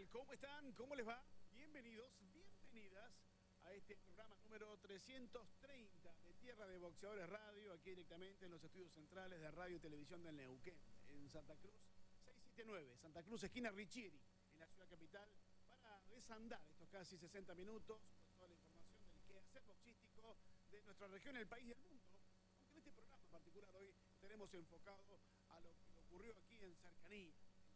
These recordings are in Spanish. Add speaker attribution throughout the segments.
Speaker 1: tal? ¿Cómo están? ¿Cómo les va? Bienvenidos, bienvenidas a este programa número 330 de Tierra de Boxeadores Radio, aquí directamente en los estudios centrales de Radio y Televisión del Neuquén, en Santa Cruz 679, Santa Cruz, esquina Richieri, en la ciudad capital, para desandar estos casi 60 minutos con toda la información del quehacer boxístico de nuestra región, el país y el mundo. Aunque en este programa en particular hoy tenemos enfocado a lo que ocurrió aquí en cercanía,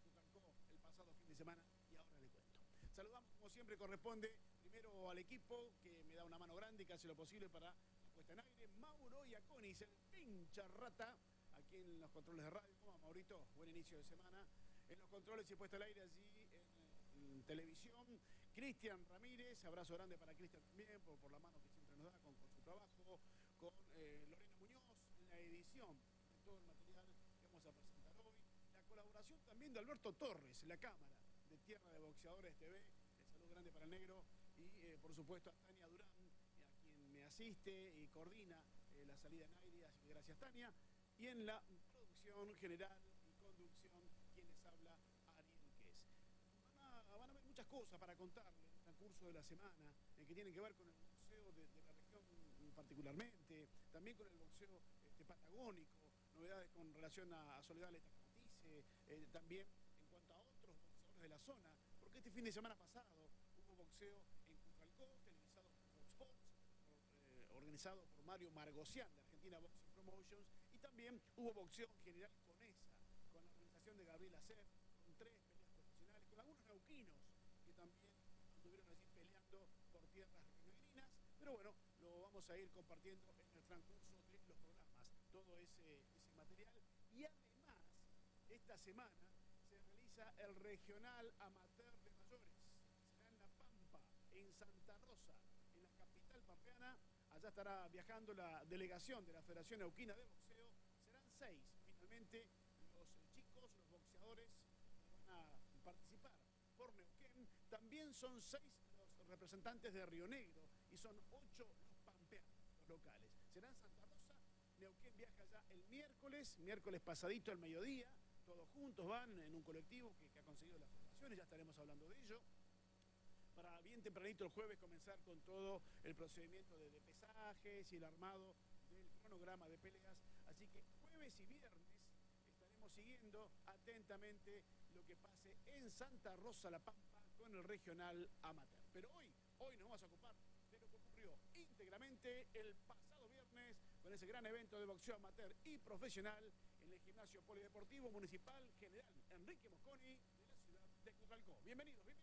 Speaker 1: el pasado fin de semana, y ahora le cuento. Saludamos como siempre corresponde primero al equipo que me da una mano grande y que hace lo posible para la puesta en aire, Mauro Iaconis, el pincha rata, aquí en los controles de radio. ¿Cómo va, Maurito? Buen inicio de semana. En los controles y puesta al aire allí en televisión, Cristian Ramírez, abrazo grande para Cristian también por la mano que siempre nos da con su trabajo, con Lorena Muñoz en la edición de todo el material que vamos a presentar hoy. La colaboración también de Alberto Torres, la cámara de Tierra de Boxeadores TV. El saludo grande para el negro. Y por supuesto a Tania Durán, a quien me asiste y coordina la salida en aire. Así que gracias, Tania. Y en la producción general y conducción, quien les habla, Ariel Quez. Van a haber muchas cosas para contarles en el transcurso de la semana, que tienen que ver con el boxeo de la región particularmente, también con el boxeo patagónico, novedades con relación a Soledad Leta, también en cuanto a otros boxeadores de la zona, porque este fin de semana pasado hubo boxeo en Cutralcó, televisado por Fox Sports, organizado por Mario Margocián de Argentina Boxing Promotions, y también hubo boxeo en General Conesa, con la organización de Gabriel Acef, con 3 peleas profesionales, con algunos neuquinos que también estuvieron allí peleando por tierras rionegrinas, pero bueno, lo vamos a ir compartiendo en el transcurso de los programas, todo ese material. Y además, esta semana se realiza el Regional Amateur de Mayores. Será en La Pampa, en Santa Rosa, en la capital pampeana. Allá estará viajando la delegación de la Federación Neuquina de Boxeo. Serán 6, finalmente, los chicos, los boxeadores que van a participar por Neuquén. También son 6 los representantes de Río Negro y son 8 los pampeanos, los locales. Será en Santa Rosa. Neuquén viaja ya el miércoles pasadito al mediodía. Todos juntos van en un colectivo que ha conseguido la federación, y ya estaremos hablando de ello, para bien tempranito el jueves comenzar con todo el procedimiento de pesajes y el armado del cronograma de peleas. Así que jueves y viernes estaremos siguiendo atentamente lo que pase en Santa Rosa, La Pampa, con el Regional Amateur. Pero hoy nos vamos a ocupar de lo que ocurrió íntegramente el pasado viernes con ese gran evento de boxeo amateur y profesional en el Gimnasio Polideportivo Municipal General Enrique Mosconi de la ciudad de Cutralcó. Bienvenidos.